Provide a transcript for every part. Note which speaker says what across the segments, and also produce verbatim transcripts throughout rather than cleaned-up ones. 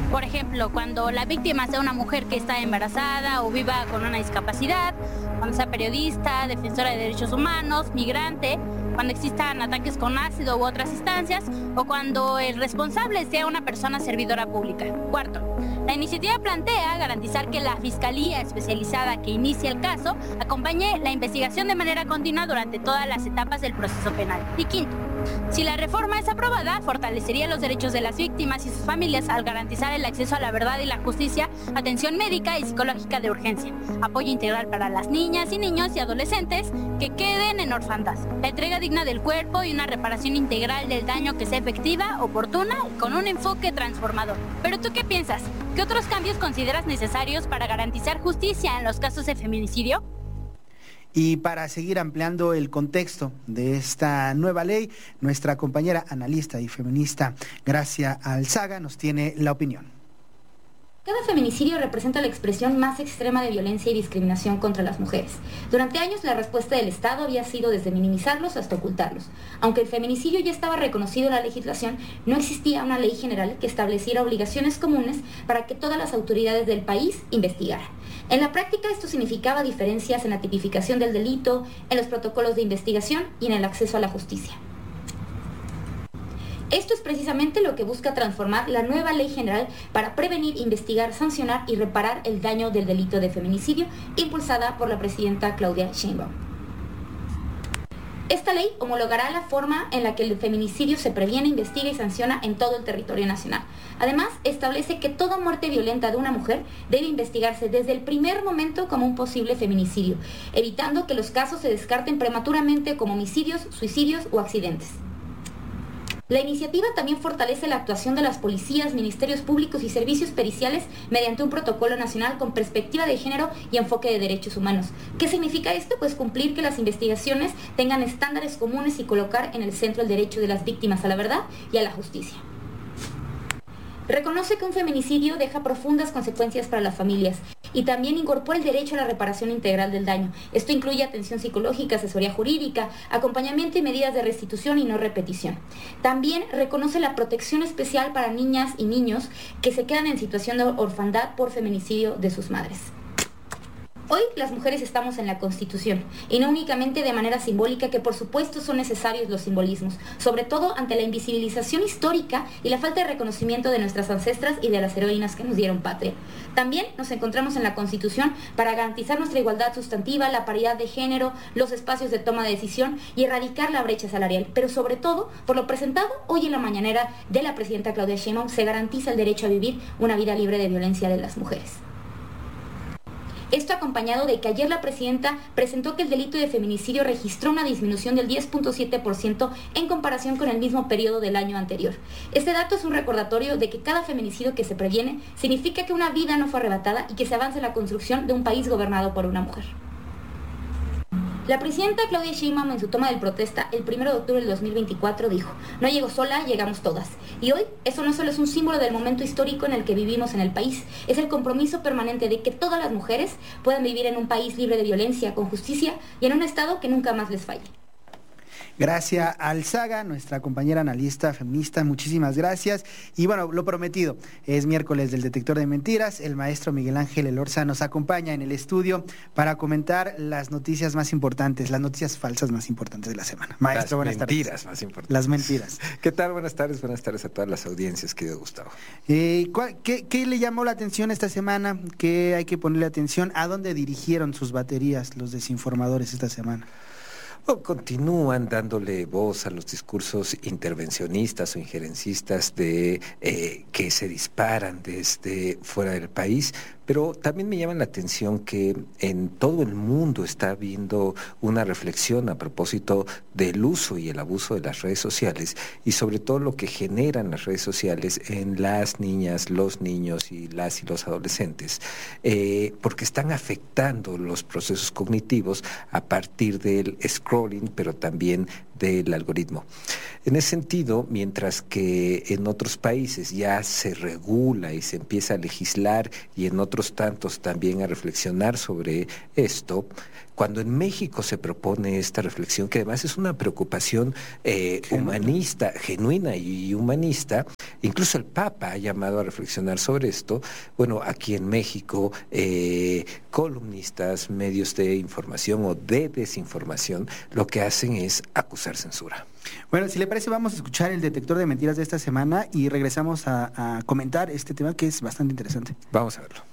Speaker 1: Por ejemplo, cuando la víctima sea una mujer que está embarazada o viva con una discapacidad, cuando sea periodista, defensora de derechos humanos, migrante, cuando existan ataques con ácido u otras instancias, o cuando el responsable sea una persona servidora pública. Cuarto, la iniciativa plantea garantizar que la Fiscalía Especializada que inicie el caso acompañe la investigación de manera continua durante todas las etapas del proceso penal. Y quinto, si la reforma es aprobada, fortalecería los derechos de las víctimas y sus familias al garantizar el acceso a la verdad y la justicia, atención médica y psicológica de urgencia, apoyo integral para las niñas y niños y adolescentes que queden en orfandad, la entrega digna del cuerpo y una reparación integral del daño que sea efectiva, oportuna y con un enfoque transformador. ¿Pero tú qué piensas? ¿Qué otros cambios consideras necesarios para garantizar justicia en los casos de feminicidio?
Speaker 2: Y para seguir ampliando el contexto de esta nueva ley, nuestra compañera analista y feminista Gracia Alzaga nos tiene la opinión.
Speaker 3: Cada feminicidio representa la expresión más extrema de violencia y discriminación contra las mujeres. Durante años la respuesta del Estado había sido desde minimizarlos hasta ocultarlos. Aunque el feminicidio ya estaba reconocido en la legislación, no existía una ley general que estableciera obligaciones comunes para que todas las autoridades del país investigaran. En la práctica esto significaba diferencias en la tipificación del delito, en los protocolos de investigación y en el acceso a la justicia. Esto es precisamente lo que busca transformar la nueva Ley General para prevenir, investigar, sancionar y reparar el daño del delito de feminicidio, impulsada por la presidenta Claudia Sheinbaum. Esta ley homologará la forma en la que el feminicidio se previene, investiga y sanciona en todo el territorio nacional. Además, establece que toda muerte violenta de una mujer debe investigarse desde el primer momento como un posible feminicidio, evitando que los casos se descarten prematuramente como homicidios, suicidios o accidentes. La iniciativa también fortalece la actuación de las policías, ministerios públicos y servicios periciales mediante un protocolo nacional con perspectiva de género y enfoque de derechos humanos. ¿Qué significa esto? Pues cumplir que las investigaciones tengan estándares comunes y colocar en el centro el derecho de las víctimas a la verdad y a la justicia. Reconoce que un feminicidio deja profundas consecuencias para las familias y también incorpora el derecho a la reparación integral del daño. Esto incluye atención psicológica, asesoría jurídica, acompañamiento y medidas de restitución y no repetición. También reconoce la protección especial para niñas y niños que se quedan en situación de orfandad por feminicidio de sus madres. Hoy las mujeres estamos en la Constitución, y no únicamente de manera simbólica, que por supuesto son necesarios los simbolismos, sobre todo ante la invisibilización histórica y la falta de reconocimiento de nuestras ancestras y de las heroínas que nos dieron patria. También nos encontramos en la Constitución para garantizar nuestra igualdad sustantiva, la paridad de género, los espacios de toma de decisión y erradicar la brecha salarial. Pero sobre todo, por lo presentado hoy en la mañanera de la presidenta Claudia Sheinbaum, se garantiza el derecho a vivir una vida libre de violencia de las mujeres. Esto acompañado de que ayer la presidenta presentó que el delito de feminicidio registró una disminución del diez punto siete por ciento en comparación con el mismo periodo del año anterior. Este dato es un recordatorio de que cada feminicidio que se previene significa que una vida no fue arrebatada y que se avanza en la construcción de un país gobernado por una mujer. La presidenta Claudia Sheinbaum en su toma del protesta el primero de octubre del dos mil veinticuatro dijo: "No llego sola, llegamos todas". Y hoy eso no solo es un símbolo del momento histórico en el que vivimos en el país, es el compromiso permanente de que todas las mujeres puedan vivir en un país libre de violencia, con justicia y en un estado que nunca más les falle.
Speaker 2: Gracias Alzaga, nuestra compañera analista feminista, muchísimas gracias. Y bueno, lo prometido, es miércoles del detector de mentiras. El maestro Miguel Ángel Elorza nos acompaña en el estudio para comentar las noticias más importantes, las noticias falsas más importantes de la semana. Maestro, buenas tardes.
Speaker 4: Las mentiras más importantes.
Speaker 2: Las mentiras.
Speaker 4: ¿Qué tal? Buenas tardes, buenas tardes a todas las audiencias, querido Gustavo.
Speaker 2: Eh, ¿qué, ¿Qué le llamó la atención esta semana? ¿Qué hay que ponerle atención? ¿A dónde dirigieron sus baterías los desinformadores esta semana?
Speaker 4: O continúan dándole voz a los discursos intervencionistas o injerencistas de eh, que se disparan desde fuera del país, pero también me llama la atención que en todo el mundo está habiendo una reflexión a propósito del uso y el abuso de las redes sociales y sobre todo lo que generan las redes sociales en las niñas, los niños y las y los adolescentes, eh, porque están afectando los procesos cognitivos a partir del scrolling, pero también del algoritmo. En ese sentido, mientras que en otros países ya se regula y se empieza a legislar y en otros tantos también a reflexionar sobre esto, cuando en México se propone esta reflexión, que además es una preocupación eh, humanista, genuina y humanista, incluso el Papa ha llamado a reflexionar sobre esto. Bueno, aquí en México, eh, columnistas, medios de información o de desinformación, lo que hacen es acusar censura.
Speaker 2: Bueno, si le parece, vamos a escuchar el detector de mentiras de esta semana y regresamos a, a comentar este tema que es bastante interesante.
Speaker 4: Vamos a verlo.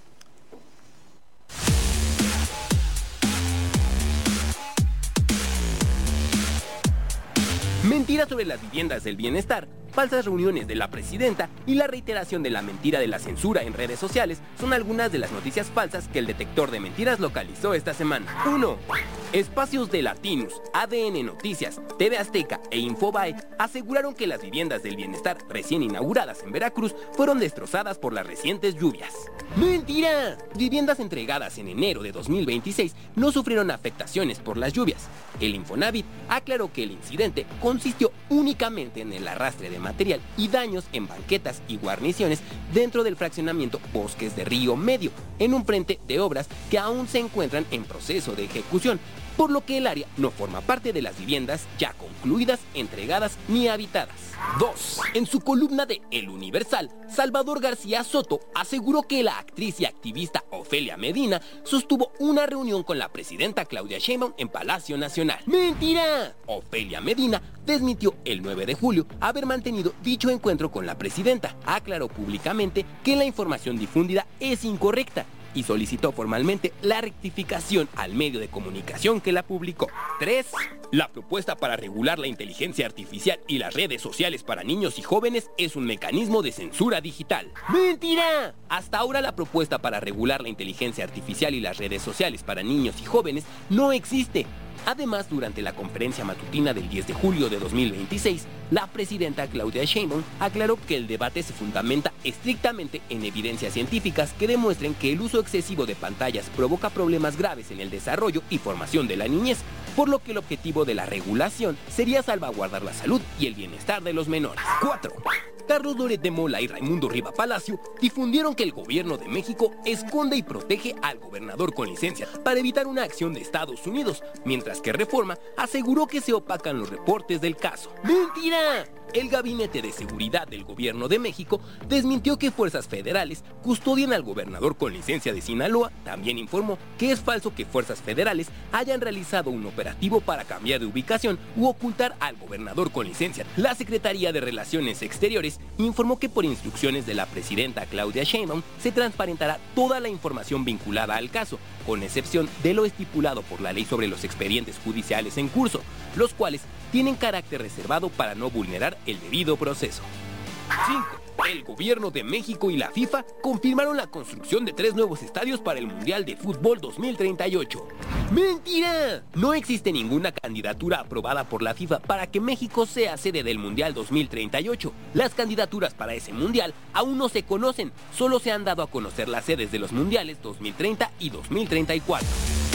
Speaker 5: Mentiras sobre las viviendas del bienestar, falsas reuniones de la presidenta y la reiteración de la mentira de la censura en redes sociales son algunas de las noticias falsas que el detector de mentiras localizó esta semana. uno. Espacios de Latinus, A D N Noticias, T V Azteca e Infobae aseguraron que las viviendas del bienestar recién inauguradas en Veracruz fueron destrozadas por las recientes lluvias. ¡Mentira! Viviendas entregadas en enero de dos mil veintiséis no sufrieron afectaciones por las lluvias. El Infonavit aclaró que el incidente consistió únicamente en el arrastre de material y daños en banquetas y guarniciones dentro del fraccionamiento Bosques de Río Medio, en un frente de obras que aún se encuentran en proceso de ejecución, por lo que el área no forma parte de las viviendas ya concluidas, entregadas ni habitadas. dos. En su columna de El Universal, Salvador García Soto aseguró que la actriz y activista Ofelia Medina sostuvo una reunión con la presidenta Claudia Sheinbaum en Palacio Nacional. ¡Mentira! Ofelia Medina desmintió el nueve de julio haber mantenido dicho encuentro con la presidenta. Aclaró públicamente que la información difundida es incorrecta y solicitó formalmente la rectificación al medio de comunicación que la publicó. tres. La propuesta para regular la inteligencia artificial y las redes sociales para niños y jóvenes es un mecanismo de censura digital. ¡Mentira! Hasta ahora la propuesta para regular la inteligencia artificial y las redes sociales para niños y jóvenes no existe. Además, durante la conferencia matutina del diez de julio de dos mil veintiséis, la presidenta Claudia Sheinbaum aclaró que el debate se fundamenta estrictamente en evidencias científicas que demuestren que el uso excesivo de pantallas provoca problemas graves en el desarrollo y formación de la niñez, por lo que el objetivo de la regulación sería salvaguardar la salud y el bienestar de los menores. cuatro. Carlos Loret de Mola y Raimundo Riva Palacio difundieron que el gobierno de México esconde y protege al gobernador con licencia para evitar una acción de Estados Unidos, mientras que Reforma aseguró que se opacan los reportes del caso. ¡Mentira! El Gabinete de Seguridad del Gobierno de México desmintió que fuerzas federales custodien al gobernador con licencia de Sinaloa. También informó que es falso que fuerzas federales hayan realizado un operativo para cambiar de ubicación u ocultar al gobernador con licencia. La Secretaría de Relaciones Exteriores informó que por instrucciones de la presidenta Claudia Sheinbaum se transparentará toda la información vinculada al caso, con excepción de lo estipulado por la ley sobre los expedientes judiciales en curso, los cuales tienen carácter reservado para no vulnerar el debido proceso. cinco. El gobierno de México y la FIFA confirmaron la construcción de tres nuevos estadios para el Mundial de Fútbol dos mil treinta y ocho. ¡Mentira! No existe ninguna candidatura aprobada por la FIFA para que México sea sede del Mundial dos mil treinta y ocho. Las candidaturas para ese Mundial aún no se conocen, solo se han dado a conocer las sedes de los Mundiales dos mil treinta y dos mil treinta y cuatro.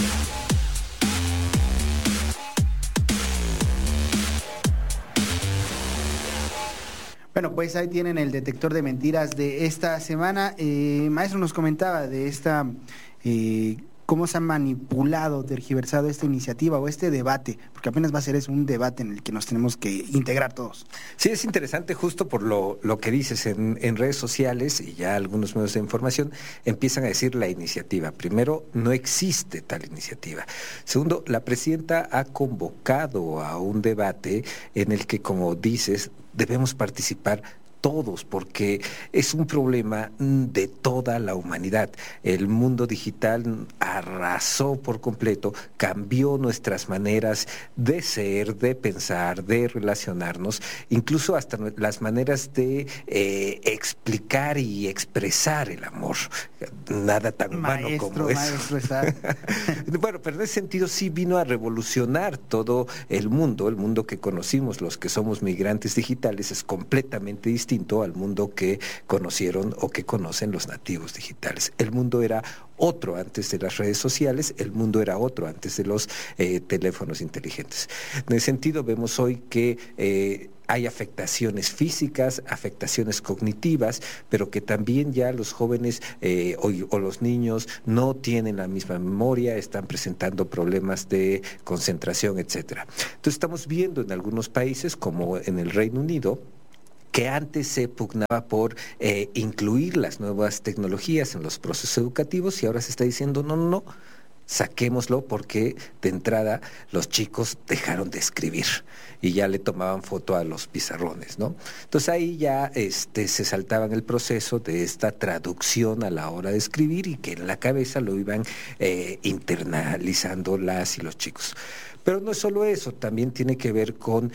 Speaker 2: Bueno, pues ahí tienen el detector de mentiras de esta semana. Eh, maestro nos comentaba de esta, eh, cómo se ha manipulado, tergiversado esta iniciativa o este debate, porque apenas va a ser eso, un debate en el que nos tenemos que integrar todos.
Speaker 4: Sí, es interesante justo por lo, lo que dices en, en redes sociales y ya algunos medios de información empiezan a decir la iniciativa. Primero, no existe tal iniciativa. Segundo, la presidenta ha convocado a un debate en el que, como dices, debemos participar todos, porque es un problema de toda la humanidad. El mundo digital arrasó por completo, cambió nuestras maneras de ser, de pensar, de relacionarnos, incluso hasta las maneras de eh, explicar y expresar el amor. Nada tan humano
Speaker 2: maestro,
Speaker 4: como eso.
Speaker 2: Maestro, está...
Speaker 4: Bueno, pero en ese sentido sí vino a revolucionar todo el mundo, el mundo que conocimos, los que somos migrantes digitales, es completamente distinto. distinto al mundo que conocieron o que conocen los nativos digitales. El mundo era otro antes de las redes sociales, el mundo era otro antes de los eh, teléfonos inteligentes. En ese sentido, vemos hoy que eh, hay afectaciones físicas, afectaciones cognitivas, pero que también ya los jóvenes eh, o, o los niños no tienen la misma memoria, están presentando problemas de concentración, etcétera. Entonces estamos viendo en algunos países, como en el Reino Unido, que antes se pugnaba por eh, incluir las nuevas tecnologías en los procesos educativos y ahora se está diciendo no, no, no, saquémoslo porque de entrada los chicos dejaron de escribir y ya le tomaban foto a los pizarrones, ¿no? Entonces ahí ya este, se saltaban el proceso de esta traducción a la hora de escribir y que en la cabeza lo iban eh, internalizando las y los chicos. Pero no es solo eso, también tiene que ver con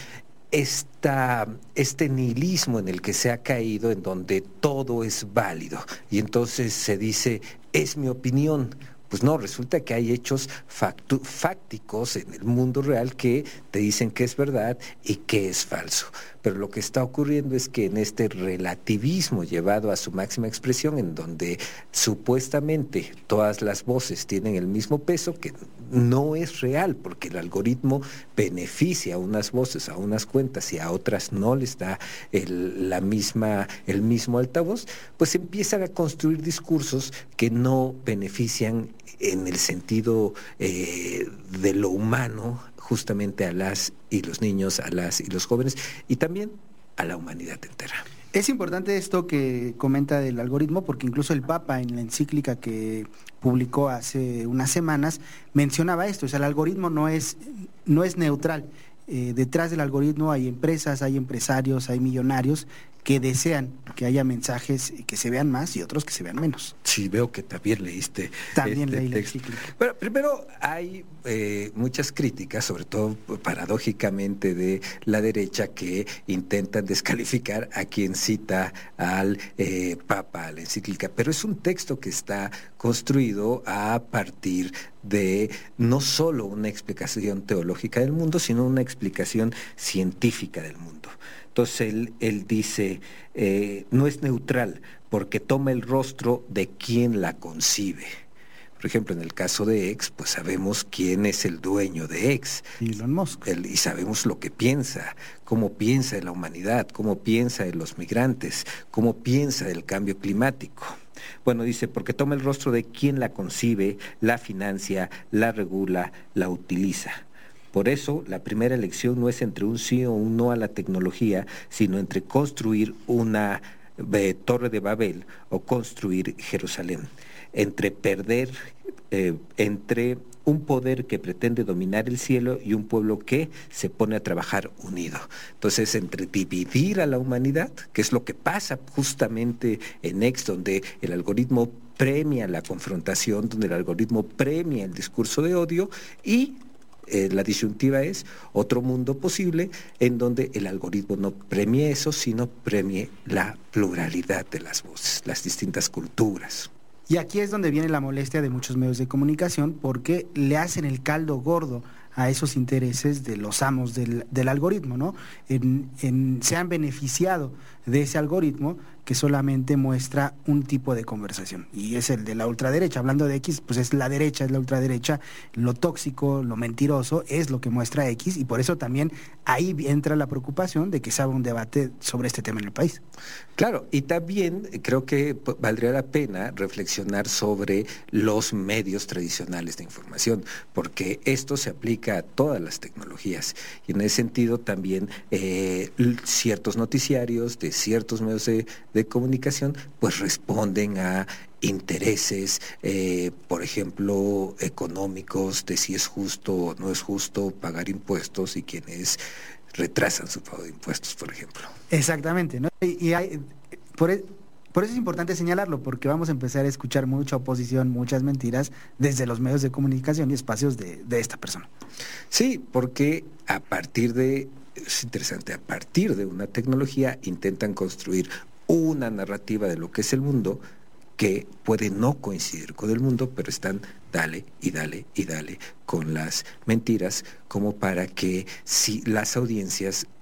Speaker 4: Esta, este nihilismo en el que se ha caído, en donde todo es válido y entonces se dice, es mi opinión. Pues no, resulta que hay hechos factu- fácticos en el mundo real que te dicen que es verdad y que es falso. Pero lo que está ocurriendo es que en este relativismo llevado a su máxima expresión, en donde supuestamente todas las voces tienen el mismo peso, que no es real, porque el algoritmo beneficia a unas voces, a unas cuentas y a otras no les da el, la misma, el mismo altavoz, pues empiezan a construir discursos que no benefician en el sentido eh, de lo humano, justamente a las y los niños, a las y los jóvenes, y también a la humanidad entera.
Speaker 2: Es importante esto que comenta del algoritmo, porque incluso el Papa en la encíclica que publicó hace unas semanas mencionaba esto, o sea, el algoritmo no es, no es neutral. Eh, detrás del algoritmo hay empresas, hay empresarios, hay millonarios que desean que haya mensajes que se vean más y otros que se vean menos.
Speaker 4: Sí, veo que también leíste
Speaker 2: También
Speaker 4: este
Speaker 2: leí la
Speaker 4: texto.
Speaker 2: encíclica.
Speaker 4: Bueno, primero hay eh, muchas críticas, sobre todo paradójicamente de la derecha, que intentan descalificar a quien cita al eh, Papa, a la encíclica, pero es un texto que está construido a partir de no solo una explicación teológica del mundo, sino una explicación científica del mundo. Entonces él, él dice, eh, no es neutral porque toma el rostro de quien la concibe. Por ejemplo, en el caso de X, pues sabemos quién es el dueño de X.
Speaker 2: Elon Musk.
Speaker 4: El, y sabemos lo que piensa, cómo piensa de la humanidad, cómo piensa de los migrantes, cómo piensa del cambio climático. Bueno, dice, porque toma el rostro de quien la concibe, la financia, la regula, la utiliza. Por eso, la primera elección no es entre un sí o un no a la tecnología, sino entre construir una eh, torre de Babel o construir Jerusalén. Entre perder, eh, entre un poder que pretende dominar el cielo y un pueblo que se pone a trabajar unido. Entonces, entre dividir a la humanidad, que es lo que pasa justamente en X, donde el algoritmo premia la confrontación, donde el algoritmo premia el discurso de odio, y Eh, la disyuntiva es otro mundo posible en donde el algoritmo no premie eso, sino premie la pluralidad de las voces, las distintas culturas.
Speaker 2: Y aquí es donde viene la molestia de muchos medios de comunicación, porque le hacen el caldo gordo a esos intereses de los amos del, del algoritmo, ¿no? En, en, se han beneficiado de ese algoritmo que solamente muestra un tipo de conversación, y es el de la ultraderecha. Hablando de X, pues es la derecha, es la ultraderecha, lo tóxico, lo mentiroso es lo que muestra X, y por eso también ahí entra la preocupación de que se haga un debate sobre este tema en el país.
Speaker 4: Claro, y también creo que valdría la pena reflexionar sobre los medios tradicionales de información, porque esto se aplica a todas las tecnologías, y en ese sentido también eh, ciertos noticiarios de ciertos medios de, de comunicación pues responden a intereses, eh, por ejemplo, económicos, de si es justo o no es justo pagar impuestos y quienes retrasan su pago de impuestos, por ejemplo.
Speaker 2: Exactamente, ¿no? Y, y hay, por, por eso es importante señalarlo, porque vamos a empezar a escuchar mucha oposición, muchas mentiras desde los medios de comunicación y espacios de, de esta persona.
Speaker 4: Sí, porque a partir de, es interesante, a partir de una tecnología intentan construir una narrativa de lo que es el mundo que puede no coincidir con el mundo, pero están dale y dale y dale con las mentiras, como para que si las audiencias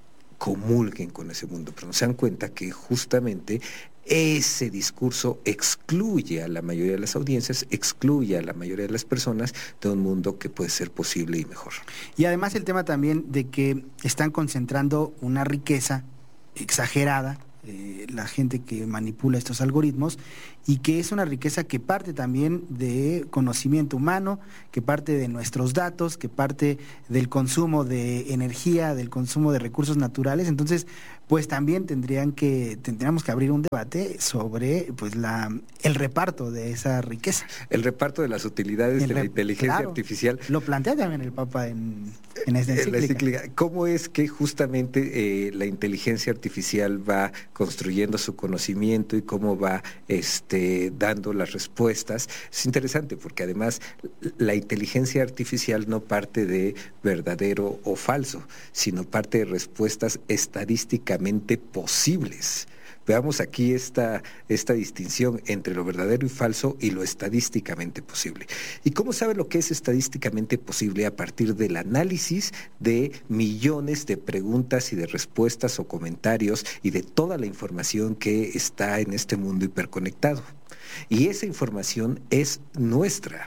Speaker 4: comulguen con ese mundo, pero no se dan cuenta que justamente ese discurso excluye a la mayoría de las audiencias, excluye a la mayoría de las personas de un mundo que puede ser posible y mejor.
Speaker 2: Y además el tema también de que están concentrando una riqueza exagerada, eh, la gente que manipula estos algoritmos, y que es una riqueza que parte también de conocimiento humano, que parte de nuestros datos, que parte del consumo de energía, del consumo de recursos naturales. Entonces, pues también tendrían que tendríamos que abrir un debate sobre pues la el reparto de esa riqueza.
Speaker 4: El reparto de las utilidades el de la inteligencia
Speaker 2: claro,
Speaker 4: artificial.
Speaker 2: Lo plantea también el Papa en, en esta encíclica.
Speaker 4: En la encíclica. ¿Cómo es que justamente eh, la inteligencia artificial va construyendo su conocimiento y cómo va este, dando las respuestas? Es interesante porque además la inteligencia artificial no parte de verdadero o falso, sino parte de respuestas estadísticas posibles. Veamos aquí esta, esta distinción entre lo verdadero y falso y lo estadísticamente posible. ¿Y cómo sabe lo que es estadísticamente posible? A partir del análisis de millones de preguntas y de respuestas o comentarios y de toda la información que está en este mundo hiperconectado. Y esa información es nuestra.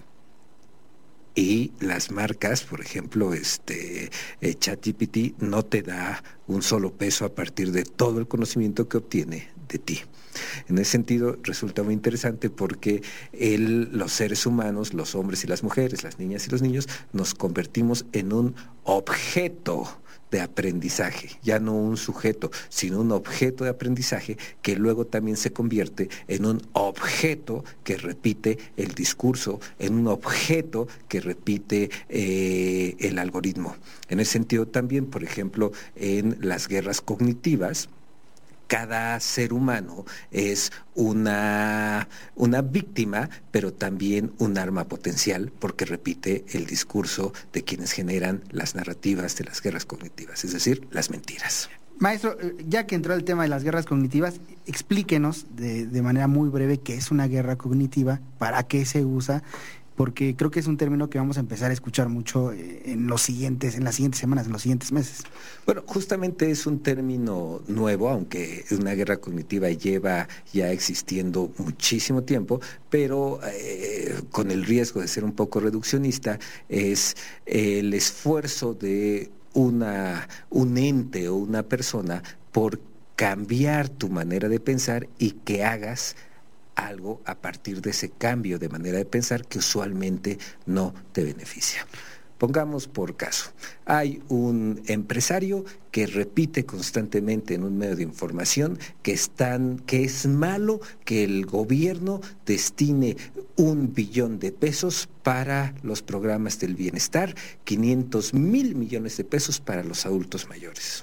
Speaker 4: Y las marcas, por ejemplo, este eh, ChatGPT no te da un solo peso a partir de todo el conocimiento que obtiene de ti. En ese sentido, resulta muy interesante porque el, los seres humanos, los hombres y las mujeres, las niñas y los niños, nos convertimos en un objeto de aprendizaje, ya no un sujeto, sino un objeto de aprendizaje que luego también se convierte en un objeto que repite el discurso, en un objeto que repite eh, el algoritmo. En ese sentido también, por ejemplo, en las guerras cognitivas, cada ser humano es una, una víctima, pero también un arma potencial, porque repite el discurso de quienes generan las narrativas de las guerras cognitivas, es decir, las mentiras.
Speaker 2: Maestro, ya que entró el tema de las guerras cognitivas, explíquenos de, de manera muy breve qué es una guerra cognitiva, para qué se usa, porque creo que es un término que vamos a empezar a escuchar mucho en los siguientes, en las siguientes semanas, en los siguientes meses.
Speaker 4: Bueno, justamente es un término nuevo, aunque una guerra cognitiva lleva ya existiendo muchísimo tiempo, pero eh, con el riesgo de ser un poco reduccionista, es el esfuerzo de una, un ente o una persona por cambiar tu manera de pensar y que hagas algo a partir de ese cambio de manera de pensar que usualmente no te beneficia. Pongamos por caso, hay un empresario que repite constantemente en un medio de información que, están, que es malo que el gobierno destine un billón de pesos para los programas del bienestar, quinientos mil millones de pesos para los adultos mayores.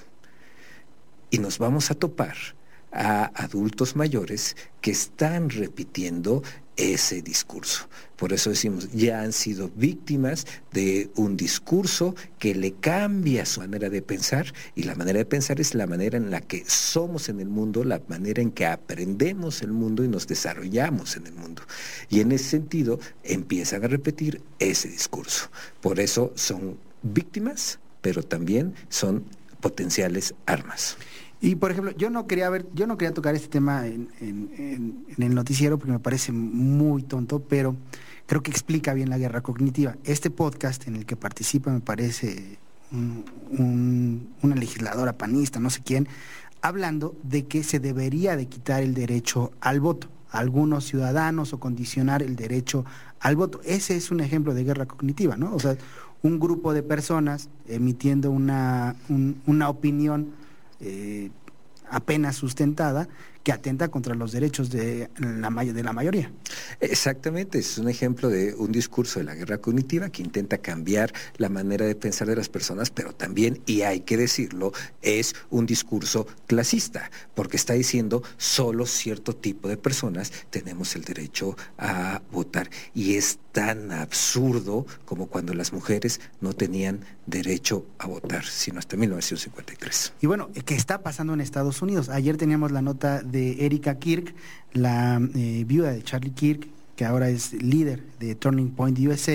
Speaker 4: Y nos vamos a topar a adultos mayores que están repitiendo ese discurso. Por eso decimos, ya han sido víctimas de un discurso que le cambia su manera de pensar, y la manera de pensar es la manera en la que somos en el mundo, la manera en que aprendemos el mundo y nos desarrollamos en el mundo. Y en ese sentido empiezan a repetir ese discurso. Por eso son víctimas, pero también son potenciales armas.
Speaker 2: Y por ejemplo, yo no quería ver, yo no quería tocar este tema en, en, en, en el noticiero porque me parece muy tonto, pero creo que explica bien la guerra cognitiva. Este podcast en el que participa, me parece un, un, una legisladora panista, no sé quién, hablando de que se debería de quitar el derecho al voto a algunos ciudadanos o condicionar el derecho al voto. Ese es un ejemplo de guerra cognitiva, ¿no? O sea, un grupo de personas emitiendo una, un, una opinión Eh, apenas sustentada que atenta contra los derechos de la, de la mayoría.
Speaker 4: Exactamente, es un ejemplo de un discurso de la guerra cognitiva que intenta cambiar la manera de pensar de las personas, pero también, y hay que decirlo, es un discurso clasista, porque está diciendo solo cierto tipo de personas tenemos el derecho a votar, y es tan absurdo como cuando las mujeres no tenían derecho a votar, sino hasta mil novecientos cincuenta y tres.
Speaker 2: Y bueno, ¿qué está pasando en Estados Unidos? Ayer teníamos la nota de Erika Kirk, la eh, viuda de Charlie Kirk, que ahora es líder de Turning Point U S A,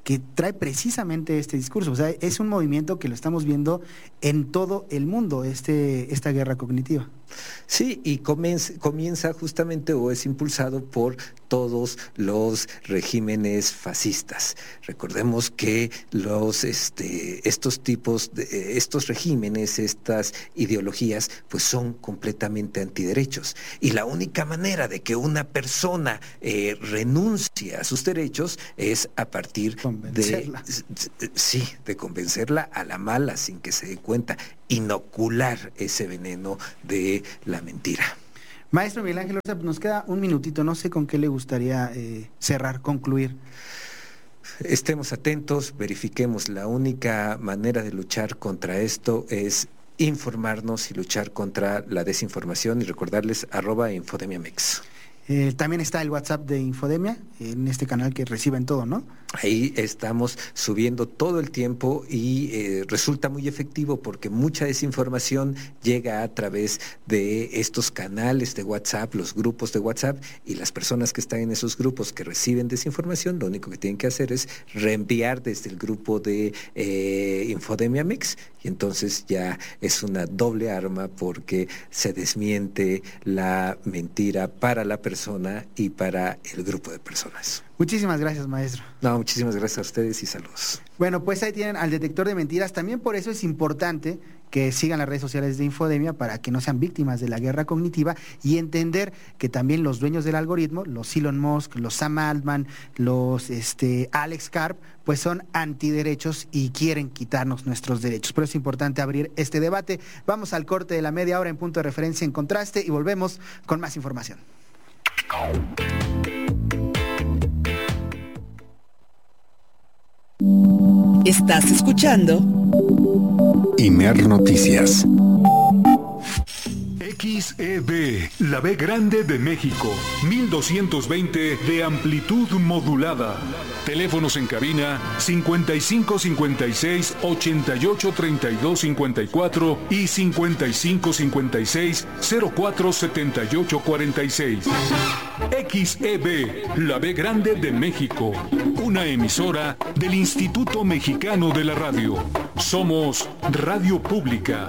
Speaker 2: que trae precisamente este discurso. O sea, es un movimiento que lo estamos viendo en todo el mundo, este, esta guerra cognitiva.
Speaker 4: Sí, y comienza, comienza justamente o es impulsado por todos los regímenes fascistas. Recordemos que los, este, estos tipos, de, estos regímenes, estas ideologías, pues son completamente antiderechos. Y la única manera de que una persona eh, renuncie a sus derechos es a partir de, sí, de convencerla a la mala sin que se dé cuenta, inocular ese veneno de la mentira.
Speaker 2: Maestro Miguel Ángel Orza, nos queda un minutito, no sé con qué le gustaría eh, cerrar, concluir.
Speaker 4: Estemos atentos, verifiquemos. La única manera de luchar contra esto es informarnos y luchar contra la desinformación, y recordarles arroba infodemiamex.
Speaker 2: Eh, también está el WhatsApp de Infodemia, en este canal que reciben todo, ¿no?
Speaker 4: Ahí estamos subiendo todo el tiempo y eh, resulta muy efectivo porque mucha desinformación llega a través de estos canales de WhatsApp, los grupos de WhatsApp, y las personas que están en esos grupos que reciben desinformación, lo único que tienen que hacer es reenviar desde el grupo de eh, Infodemia Mix, y entonces ya es una doble arma porque se desmiente la mentira para la persona y para el grupo de personas.
Speaker 2: Muchísimas gracias, maestro.
Speaker 4: No, muchísimas gracias a ustedes y saludos.
Speaker 2: Bueno, pues ahí tienen al detector de mentiras. También por eso es importante que sigan las redes sociales de Infodemia para que no sean víctimas de la guerra cognitiva y entender que también los dueños del algoritmo, los Elon Musk, los Sam Altman, los este, Alex Karp, pues son antiderechos y quieren quitarnos nuestros derechos. Por eso es importante abrir este debate. Vamos al corte de la media hora en Punto de Referencia en Contraste y volvemos con más información.
Speaker 6: Estás escuchando
Speaker 7: Imer Noticias.
Speaker 8: X E B, la B grande de México, mil doscientos veinte de amplitud modulada. Teléfonos en cabina cincuenta y cinco cincuenta y seis ochenta y ocho treinta y dos cincuenta y cuatro y cincuenta y cinco cincuenta y seis cero cuatro setenta y ocho cuarenta y seis. X E B, la B grande de México, una emisora del Instituto Mexicano de la Radio. Somos Radio Pública.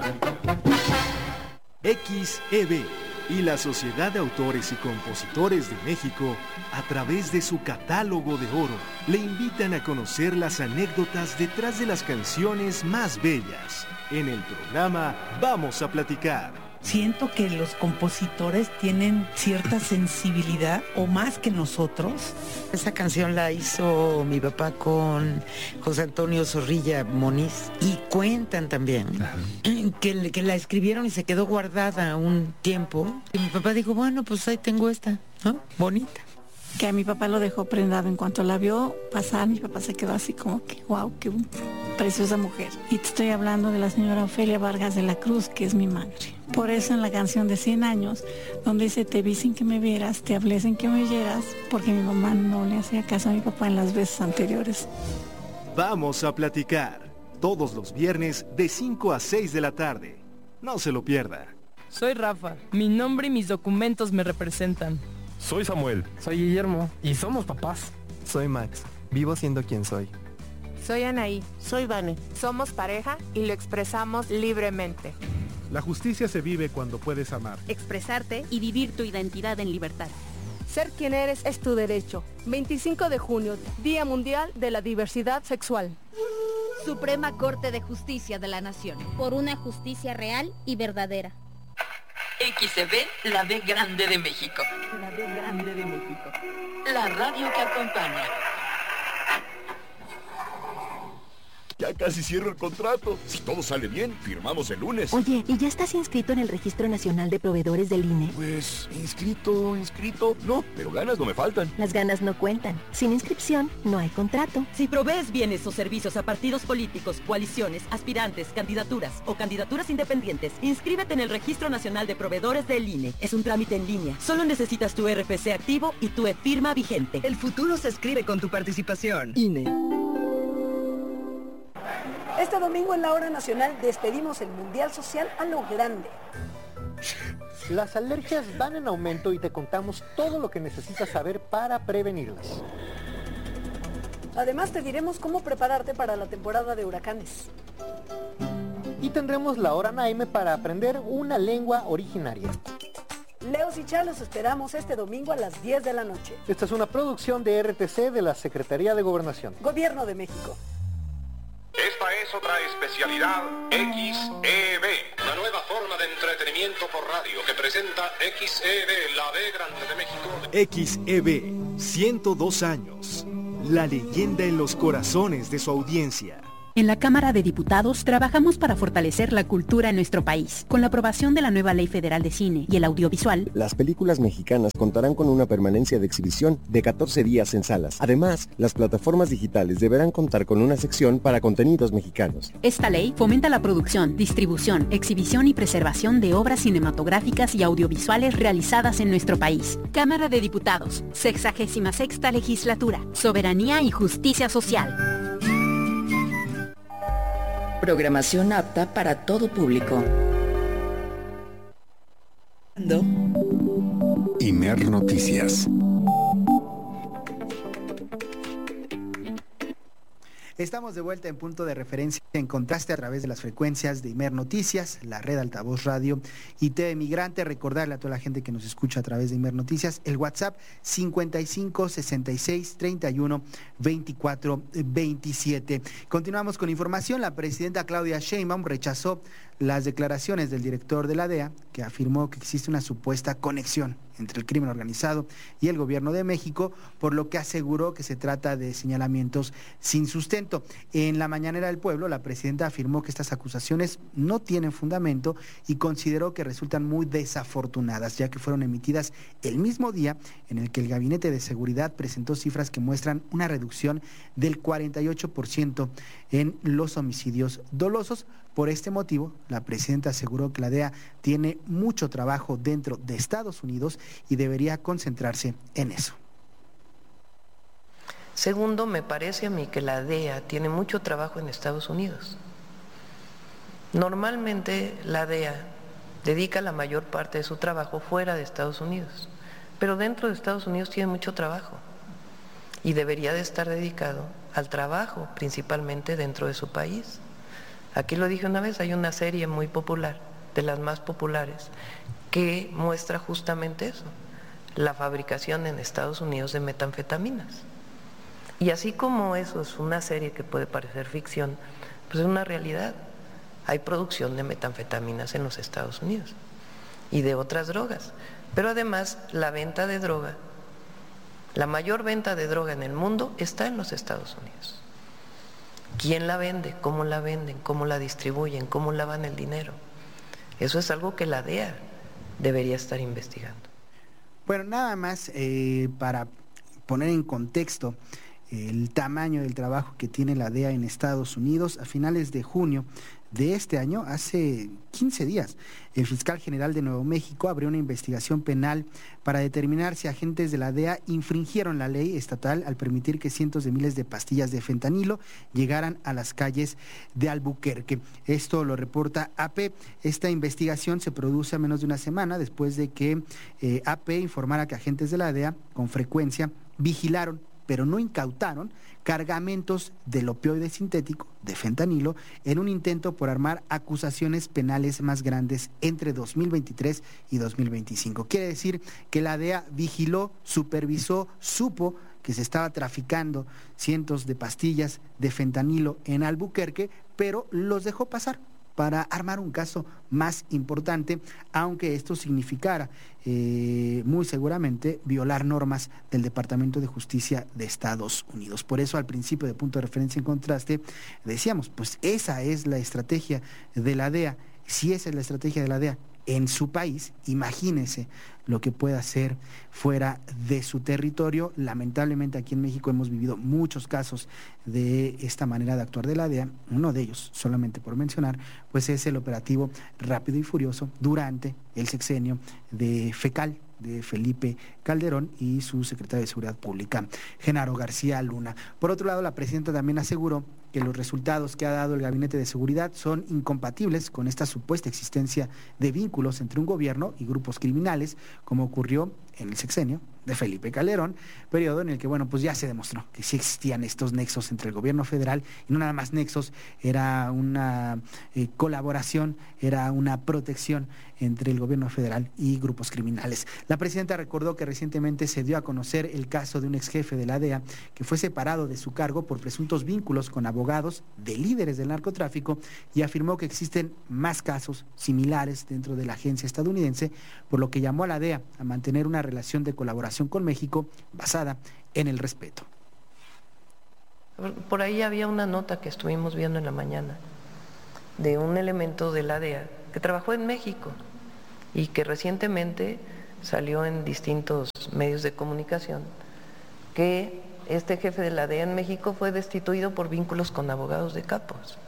Speaker 9: X E B y la Sociedad de Autores y Compositores de México, a través de su catálogo de oro, le invitan a conocer las anécdotas detrás de las canciones más bellas. En el programa Vamos a Platicar.
Speaker 10: Siento que los compositores tienen cierta sensibilidad, o más que nosotros.
Speaker 6: Esa canción la hizo mi papá con José Antonio Zorrilla Moniz, y cuentan también que, que la escribieron y se quedó guardada un tiempo, y mi papá dijo, bueno, pues ahí tengo esta, ¿no? Bonita.
Speaker 11: Que a mi papá lo dejó prendado. En cuanto la vio pasar, mi papá se quedó así como que, wow, qué preciosa mujer. Y te estoy hablando de la señora Ofelia Vargas de la Cruz, que es mi madre. Por eso en la canción de cien años, donde dice, te vi sin que me vieras, te hablé sin que me oyeras, porque mi mamá no le hacía caso a mi papá en las veces anteriores.
Speaker 9: Vamos a Platicar, todos los viernes de cinco a seis de la tarde. No se lo pierda.
Speaker 12: Soy Rafa, mi nombre y mis documentos me representan.
Speaker 13: Soy Samuel.
Speaker 14: Soy Guillermo. Y somos papás.
Speaker 15: Soy Max. Vivo siendo quien soy.
Speaker 16: Soy Anaí.
Speaker 17: Soy Vane.
Speaker 16: Somos pareja y lo expresamos libremente.
Speaker 18: La justicia se vive cuando puedes amar,
Speaker 19: expresarte y vivir tu identidad en libertad.
Speaker 20: Ser quien eres es tu derecho. veinticinco de junio, Día Mundial de la Diversidad Sexual.
Speaker 19: Suprema Corte de Justicia de la Nación.
Speaker 1: Por una justicia real y verdadera.
Speaker 6: X E B, la B grande de México.
Speaker 19: La B grande de México.
Speaker 6: La radio que acompaña.
Speaker 21: Ya casi cierro el contrato. Si todo sale bien, firmamos el lunes.
Speaker 22: Oye, ¿y ya estás inscrito en el Registro Nacional de Proveedores del I N E?
Speaker 21: Pues, inscrito, inscrito, no, pero ganas no me faltan.
Speaker 22: Las ganas no cuentan. Sin inscripción, no hay contrato.
Speaker 23: Si provees bienes o servicios a partidos políticos, coaliciones, aspirantes, candidaturas o candidaturas independientes, inscríbete en el Registro Nacional de Proveedores del I N E. Es un trámite en línea. Solo necesitas tu R F C activo y tu e-firma vigente.
Speaker 6: El futuro se escribe con tu participación. I N E.
Speaker 24: Este domingo en la Hora Nacional despedimos el Mundial Social a lo grande.
Speaker 25: Las alergias van en aumento y te contamos todo lo que necesitas saber para prevenirlas.
Speaker 24: Además, te diremos cómo prepararte para la temporada de huracanes.
Speaker 25: Y tendremos la hora Naime para aprender una lengua originaria.
Speaker 24: Leos y Chá, los esperamos este domingo a las diez de la noche.
Speaker 25: Esta es una producción de R T C de la Secretaría de Gobernación.
Speaker 24: Gobierno de México.
Speaker 3: Esta es otra especialidad X E B, la nueva forma de entretenimiento por radio que presenta X E B, la B grande de México.
Speaker 9: X E B, ciento dos años. La leyenda en los corazones de su audiencia.
Speaker 4: En la Cámara de Diputados trabajamos para fortalecer la cultura en nuestro país. Con la aprobación de la nueva Ley Federal de Cine y el Audiovisual,
Speaker 5: las películas mexicanas contarán con una permanencia de exhibición de catorce días en salas. Además, las plataformas digitales deberán contar con una sección para contenidos mexicanos.
Speaker 4: Esta ley fomenta la producción, distribución, exhibición y preservación de obras cinematográficas y audiovisuales realizadas en nuestro país. Cámara de Diputados, sexagésima sexta legislatura, soberanía y justicia social.
Speaker 13: Programación apta para todo público.
Speaker 7: Imer Noticias.
Speaker 2: Estamos de vuelta en Punto de Referencia en Contraste a través de las frecuencias de Imer Noticias, la red Altavoz Radio y T V Migrante. Recordarle a toda la gente que nos escucha a través de Imer Noticias el WhatsApp cincuenta y cinco, sesenta y seis, treinta y uno, veinticuatro, veintisiete. Continuamos con información. La presidenta Claudia Sheinbaum rechazó las declaraciones del director de la D E A, que afirmó que existe una supuesta conexión entre el crimen organizado y el gobierno de México, por lo que aseguró que se trata de señalamientos sin sustento. En la mañanera del pueblo, la presidenta afirmó que estas acusaciones no tienen fundamento y consideró que resultan muy desafortunadas, ya que fueron emitidas el mismo día en el que el Gabinete de Seguridad presentó cifras que muestran una reducción del cuarenta y ocho por ciento en los homicidios dolosos. Por este motivo, la presidenta aseguró que la D E A tiene mucho trabajo dentro de Estados Unidos y debería concentrarse en eso.
Speaker 17: Segundo, me parece a mí que la D E A tiene mucho trabajo en Estados Unidos. Normalmente la D E A dedica la mayor parte de su trabajo fuera de Estados Unidos, pero dentro de Estados Unidos tiene mucho trabajo y debería de estar dedicado al trabajo principalmente dentro de su país. Aquí lo dije una vez, hay una serie muy popular, de las más populares, que muestra justamente eso, la fabricación en Estados Unidos de metanfetaminas. Y así como eso es una serie que puede parecer ficción, pues es una realidad. Hay producción de metanfetaminas en los Estados Unidos y de otras drogas. Pero además la venta de droga, la mayor venta de droga en el mundo está en los Estados Unidos. ¿Quién la vende? ¿Cómo la venden? ¿Cómo la distribuyen? ¿Cómo lavan el dinero? Eso es algo que la D E A debería estar investigando.
Speaker 2: Bueno, nada más eh, para poner en contexto el tamaño del trabajo que tiene la D E A en Estados Unidos. A finales de junio de este año, hace quince días, el fiscal general de Nuevo México abrió una investigación penal para determinar si agentes de la D E A infringieron la ley estatal al permitir que cientos de miles de pastillas de fentanilo llegaran a las calles de Albuquerque. Esto lo reporta A P. Esta investigación se produce a menos de una semana después de que eh, A P informara que agentes de la D E A con frecuencia vigilaron, pero no incautaron, cargamentos del opioide sintético, de fentanilo, en un intento por armar acusaciones penales más grandes entre dos mil veintitrés y dos mil veinticinco. Quiere decir que la D E A vigiló, supervisó, supo que se estaba traficando cientos de pastillas de fentanilo en Albuquerque, pero los dejó pasar para armar un caso más importante, aunque esto significara eh, muy seguramente violar normas del Departamento de Justicia de Estados Unidos. Por eso al principio de Punto de Referencia en Contraste decíamos, pues esa es la estrategia de la D E A. Si esa es la estrategia de la D E A en su país, imagínese lo que pueda hacer fuera de su territorio. Lamentablemente aquí en México hemos vivido muchos casos de esta manera de actuar de la D E A. Uno de ellos, solamente por mencionar, pues es el operativo Rápido y Furioso durante el sexenio de FECAL, de Felipe Calderón, y su secretario de Seguridad Pública, Genaro García Luna. Por otro lado, la presidenta también aseguró que los resultados que ha dado el Gabinete de Seguridad son incompatibles con esta supuesta existencia de vínculos entre un gobierno y grupos criminales, como ocurrió en el sexenio de Felipe Calderón, periodo en el que, bueno, pues ya se demostró que sí existían estos nexos entre el gobierno federal, y no nada más nexos, era una eh, colaboración, era una protección entre el gobierno federal y grupos criminales. La presidenta recordó que recientemente se dio a conocer el caso de un ex jefe de la D E A que fue separado de su cargo por presuntos vínculos con abogados de líderes del narcotráfico, y afirmó que existen más casos similares dentro de la agencia estadounidense, por lo que llamó a la D E A a mantener una relación de colaboración con México basada en el respeto.
Speaker 17: Por ahí había una nota que estuvimos viendo en la mañana de un elemento de la D E A que trabajó en México y que recientemente salió en distintos medios de comunicación, que este jefe de la D E A en México fue destituido por vínculos con abogados de capos.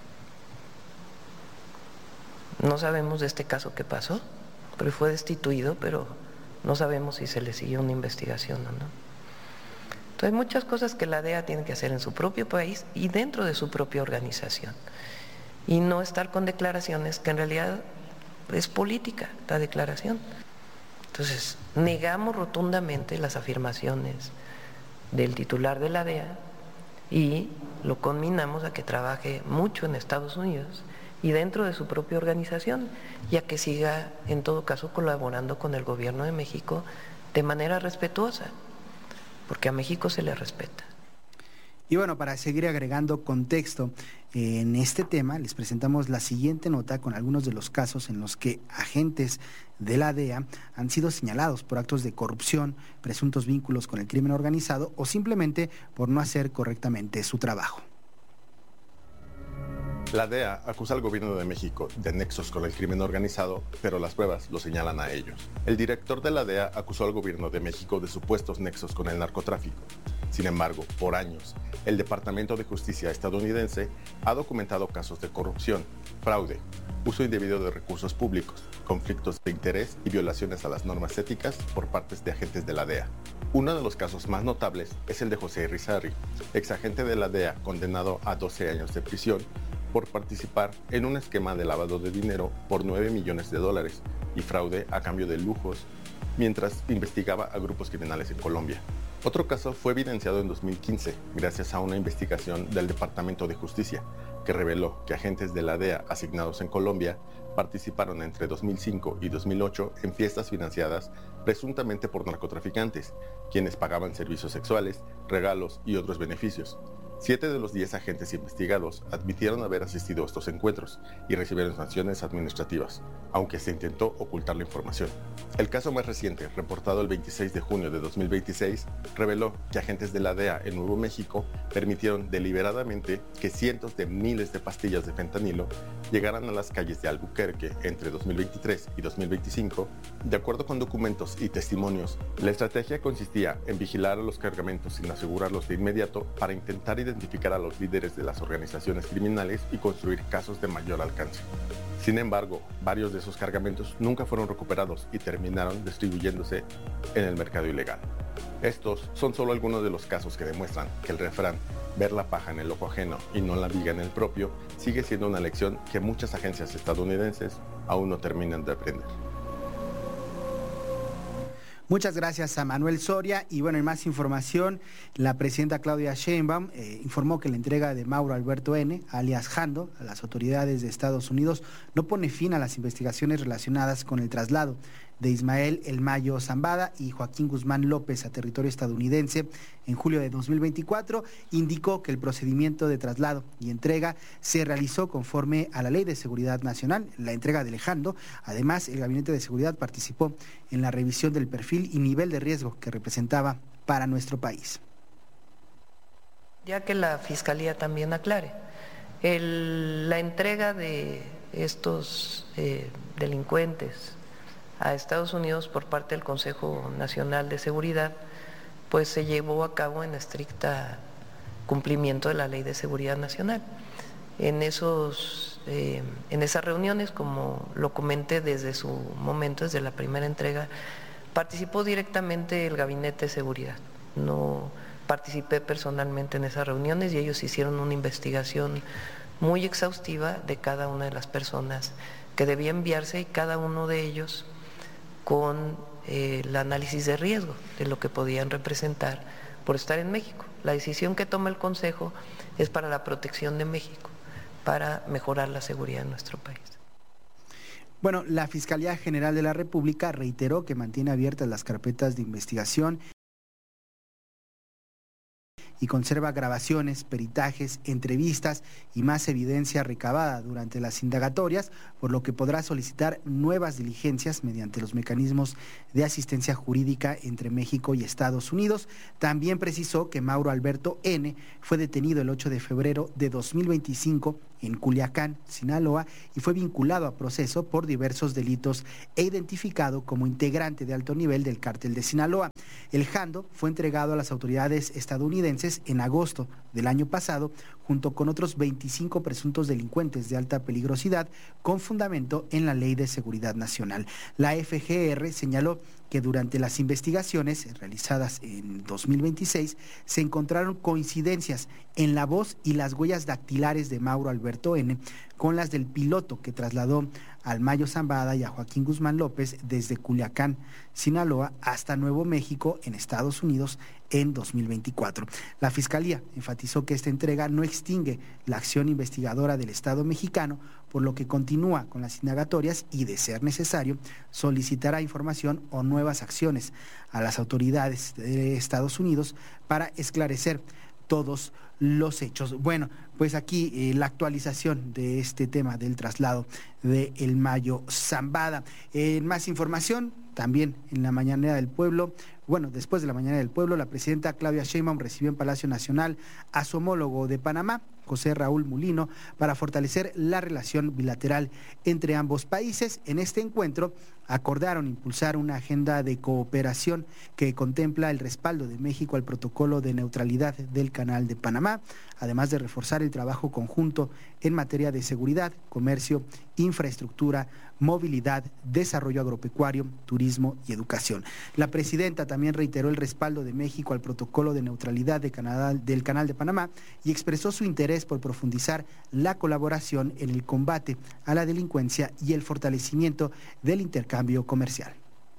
Speaker 17: No sabemos de este caso qué pasó, pero fue destituido, pero no sabemos si se le siguió una investigación o no. Entonces hay muchas cosas que la D E A tiene que hacer en su propio país y dentro de su propia organización, y no estar con declaraciones que en realidad es política la declaración. Entonces negamos rotundamente las afirmaciones del titular de la D E A y lo conminamos a que trabaje mucho en Estados Unidos y dentro de su propia organización, y a que siga en todo caso colaborando con el gobierno de México de manera respetuosa, porque a México se le respeta.
Speaker 2: Y bueno, para seguir agregando contexto en este tema, les presentamos la siguiente nota con algunos de los casos en los que agentes de la D E A han sido señalados por actos de corrupción, presuntos vínculos con el crimen organizado o simplemente por no hacer correctamente su trabajo.
Speaker 8: La D E A acusa al gobierno de México de nexos con el crimen organizado, pero las pruebas lo señalan a ellos. El director de la D E A acusó al gobierno de México de supuestos nexos con el narcotráfico. Sin embargo, por años, el Departamento de Justicia estadounidense ha documentado casos de corrupción, fraude, uso indebido de recursos públicos, conflictos de interés y violaciones a las normas éticas por parte de agentes de la D E A. Uno de los casos más notables es el de José Irizarry, exagente de la D E A condenado a doce años de prisión por participar en un esquema de lavado de dinero por nueve millones de dólares y fraude a cambio de lujos mientras investigaba a grupos criminales en Colombia. Otro caso fue evidenciado en dos mil quince gracias a una investigación del Departamento de Justicia que reveló que agentes de la D E A asignados en Colombia participaron entre dos mil cinco y dos mil ocho en fiestas financiadas presuntamente por narcotraficantes, quienes pagaban servicios sexuales, regalos y otros beneficios. Siete de los diez agentes investigados admitieron haber asistido a estos encuentros y recibieron sanciones administrativas, aunque se intentó ocultar la información. El caso más reciente, reportado el veintiséis de junio de dos mil veintiséis, reveló que agentes de la D E A en Nuevo México permitieron deliberadamente que cientos de miles de pastillas de fentanilo llegaran a las calles de Albuquerque entre dos mil veintitrés y dos mil veinticinco. De acuerdo con documentos y testimonios, la estrategia consistía en vigilar a los cargamentos sin asegurarlos de inmediato para intentar identificar a los líderes de las organizaciones criminales y construir casos de mayor alcance. Sin embargo, varios de esos cargamentos nunca fueron recuperados y terminaron distribuyéndose en el mercado ilegal. Estos son solo algunos de los casos que demuestran que el refrán "ver la paja en el ojo ajeno y no la viga en el propio" sigue siendo una lección que muchas agencias estadounidenses aún no terminan de aprender.
Speaker 2: Muchas gracias a Manuel Soria. Y bueno, en más información, la presidenta Claudia Sheinbaum eh, informó que la entrega de Mauro Alberto N., alias Jando, a las autoridades de Estados Unidos no pone fin a las investigaciones relacionadas con el traslado de Ismael El Mayo Zambada y Joaquín Guzmán López a territorio estadounidense en julio de dos mil veinticuatro. Indicó que el procedimiento de traslado y entrega se realizó conforme a la Ley de Seguridad Nacional, la entrega de Jando. Además, el Gabinete de Seguridad participó en la revisión del perfil y nivel de riesgo que representaba para nuestro país.
Speaker 17: Ya que la Fiscalía también aclare, el, la entrega de estos eh, delincuentes a Estados Unidos por parte del Consejo Nacional de Seguridad, pues se llevó a cabo en estricta cumplimiento de la Ley de Seguridad Nacional. En, esos, eh, en esas reuniones, como lo comenté desde su momento, desde la primera entrega, participó directamente el Gabinete de Seguridad. No participé personalmente en esas reuniones y ellos hicieron una investigación muy exhaustiva de cada una de las personas que debía enviarse, y cada uno de ellos con eh, el análisis de riesgo de lo que podían representar por estar en México. La decisión que toma el Consejo es para la protección de México, para mejorar la seguridad de nuestro país.
Speaker 2: Bueno, la Fiscalía General de la República reiteró que mantiene abiertas las carpetas de investigación y conserva grabaciones, peritajes, entrevistas y más evidencia recabada durante las indagatorias, por lo que podrá solicitar nuevas diligencias mediante los mecanismos de asistencia jurídica entre México y Estados Unidos. También precisó que Mauro Alberto N. fue detenido el ocho de febrero de dos mil veinticinco en Culiacán, Sinaloa, y fue vinculado a proceso por diversos delitos e identificado como integrante de alto nivel del cártel de Sinaloa. El jando fue entregado a las autoridades estadounidenses en agosto del año pasado, junto con otros veinticinco presuntos delincuentes de alta peligrosidad, con fundamento en la Ley de Seguridad Nacional. La F G R señaló que durante las investigaciones realizadas en dos mil veintiséis se encontraron coincidencias en la voz y las huellas dactilares de Mauro Alberto N. con las del piloto que trasladó al Mayo Zambada y a Joaquín Guzmán López desde Culiacán, Sinaloa, hasta Nuevo México, en Estados Unidos, en dos mil veinticuatro. La Fiscalía enfatizó que esta entrega no extingue la acción investigadora del Estado mexicano, por lo que continúa con las indagatorias y, de ser necesario, solicitará información o nuevas acciones a las autoridades de Estados Unidos para esclarecer todos los hechos. Bueno, pues aquí eh, la actualización de este tema del traslado de El Mayo Zambada. En eh, más información, también en la Mañanera del Pueblo, bueno, después de la Mañanera del Pueblo, la presidenta Claudia Sheinbaum recibió en Palacio Nacional a su homólogo de Panamá, José Raúl Mulino, para fortalecer la relación bilateral entre ambos países. En este encuentro acordaron impulsar una agenda de cooperación que contempla el respaldo de México al protocolo de neutralidad del Canal de Panamá, además de reforzar el trabajo conjunto en materia de seguridad, comercio, infraestructura, movilidad, desarrollo agropecuario, turismo y educación. La presidenta también reiteró el respaldo de México al protocolo de neutralidad de Canadá, del Canal de Panamá, y expresó su interés por profundizar la colaboración en el combate a la delincuencia y el fortalecimiento del intercambio comercial.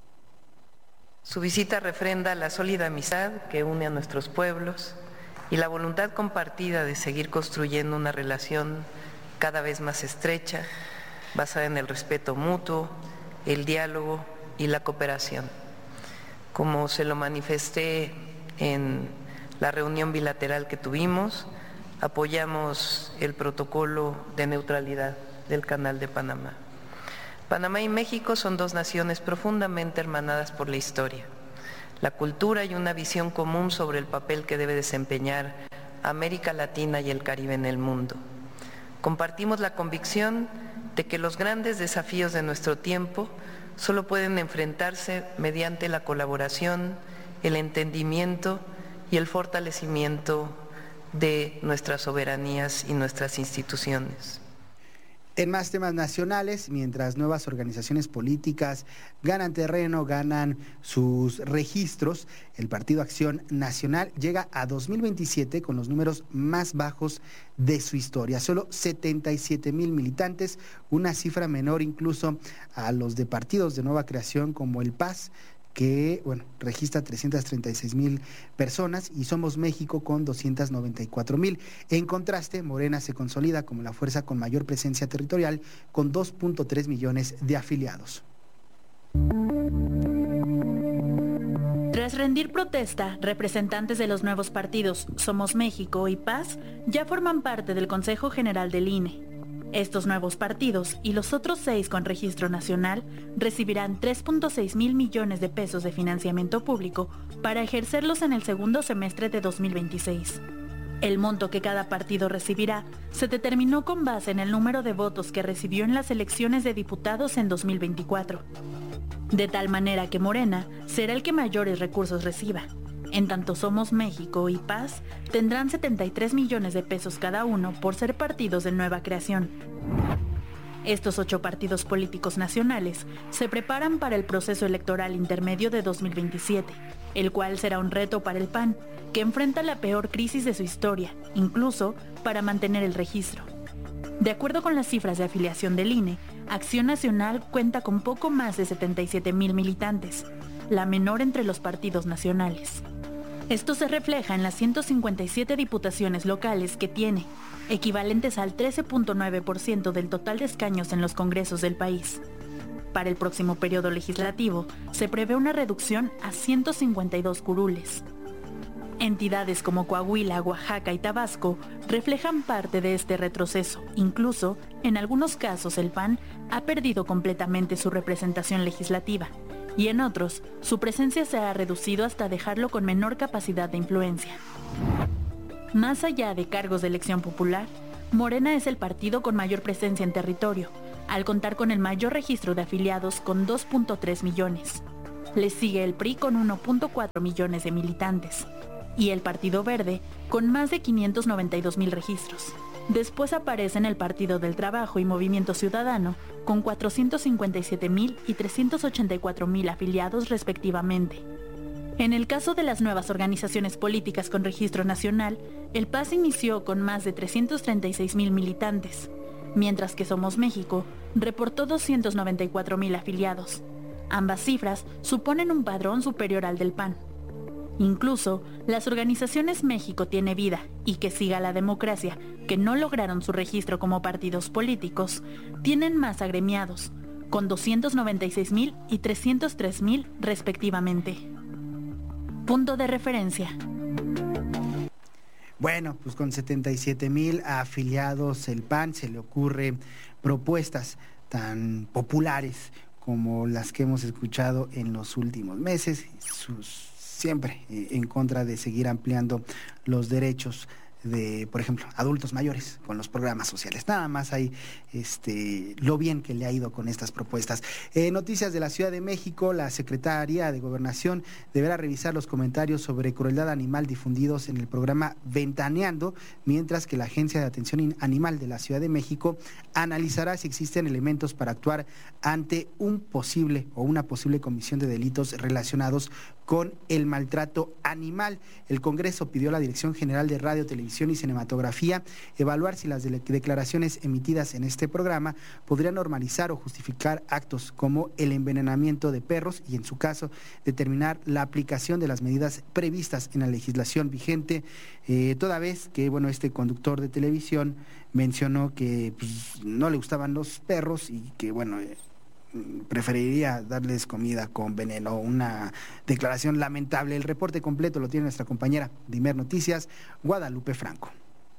Speaker 17: Su visita refrenda la sólida amistad que une a nuestros pueblos y la voluntad compartida de seguir construyendo una relación cada vez más estrecha, basada en el respeto mutuo, el diálogo y la cooperación. Como se lo manifesté en la reunión bilateral que tuvimos, apoyamos el protocolo de neutralidad del Canal de Panamá. Panamá y México son dos naciones profundamente hermanadas por la historia, la cultura y una visión común sobre el papel que debe desempeñar América Latina y el Caribe en el mundo. Compartimos la convicción de que los grandes desafíos de nuestro tiempo solo pueden enfrentarse mediante la colaboración, el entendimiento y el fortalecimiento de nuestras soberanías y nuestras instituciones.
Speaker 2: En más temas nacionales, mientras nuevas organizaciones políticas ganan terreno, ganan sus registros, el Partido Acción Nacional llega a dos mil veintisiete con los números más bajos de su historia. Solo setenta y siete mil militantes, una cifra menor incluso a los de partidos de nueva creación como el P A S, que bueno, registra trescientas treinta y seis mil personas, y Somos México con doscientas noventa y cuatro mil. En contraste, Morena se consolida como la fuerza con mayor presencia territorial, con dos punto tres millones de afiliados.
Speaker 10: Tras rendir protesta, representantes de los nuevos partidos Somos México y P A S ya forman parte del Consejo General del I N E. Estos nuevos partidos y los otros seis con registro nacional recibirán tres punto seis mil millones de pesos de financiamiento público para ejercerlos en el segundo semestre de dos mil veintiséis. El monto que cada partido recibirá se determinó con base en el número de votos que recibió en las elecciones de diputados en dos mil veinticuatro. De tal manera que Morena será el que mayores recursos reciba. En tanto Somos México y P A S tendrán setenta y tres millones de pesos cada uno por ser partidos de nueva creación. Estos ocho partidos políticos nacionales se preparan para el proceso electoral intermedio de dos mil veintisiete, el cual será un reto para el P A N, que enfrenta la peor crisis de su historia, incluso para mantener el registro. De acuerdo con las cifras de afiliación del I N E, Acción Nacional cuenta con poco más de setenta y siete mil militantes. la menor entre los partidos nacionales. Esto se refleja en las ciento cincuenta y siete diputaciones locales que tiene, equivalentes al trece punto nueve por ciento del total de escaños en los congresos del país. Para el próximo periodo legislativo, se prevé una reducción a ciento cincuenta y dos curules. Entidades como Coahuila, Oaxaca y Tabasco reflejan parte de este retroceso. Incluso, en algunos casos, el P A N ha perdido completamente su representación legislativa, y en otros, su presencia se ha reducido hasta dejarlo con menor capacidad de influencia. Más allá de cargos de elección popular, Morena es el partido con mayor presencia en territorio, al contar con el mayor registro de afiliados con dos punto tres millones. Le sigue el P R I con uno punto cuatro millones de militantes, y el Partido Verde con más de quinientos noventa y dos mil registros. Después aparecen el Partido del Trabajo y Movimiento Ciudadano, con cuatrocientos cincuenta y siete mil y trescientos ochenta y cuatro mil afiliados respectivamente. En el caso de las nuevas organizaciones políticas con registro nacional, el P A S inició con más de trescientos treinta y seis mil militantes, mientras que Somos México reportó doscientos noventa y cuatro mil afiliados. Ambas cifras suponen un padrón superior al del P A N. Incluso, las organizaciones México Tiene Vida y Que Siga la Democracia, que no lograron su registro como partidos políticos, tienen más agremiados, con doscientos noventa y seis mil y trescientos tres mil respectivamente. Punto de referencia.
Speaker 2: Bueno, pues con setenta y siete mil afiliados el P A N se le ocurre propuestas tan populares como las que hemos escuchado en los últimos meses, sus siempre eh, en contra de seguir ampliando los derechos de, por ejemplo, adultos mayores con los programas sociales. Nada más hay este, lo bien que le ha ido con estas propuestas. Eh, noticias de la Ciudad de México: la Secretaría de Gobernación deberá revisar los comentarios sobre crueldad animal difundidos en el programa Ventaneando, mientras que la Agencia de Atención Animal de la Ciudad de México analizará si existen elementos para actuar ante un posible o una posible comisión de delitos relacionados con el maltrato animal. El Congreso pidió a la Dirección General de Radio, Televisión y Cinematografía evaluar si las de- declaraciones emitidas en este programa podrían normalizar o justificar actos como el envenenamiento de perros y, en su caso, determinar la aplicación de las medidas previstas en la legislación vigente, eh, toda vez que, bueno, este conductor de televisión mencionó que pues, no le gustaban los perros y que, bueno, eh, preferiría darles comida con veneno. Una declaración lamentable. El reporte completo lo tiene nuestra compañera de Imer Noticias, Guadalupe Franco.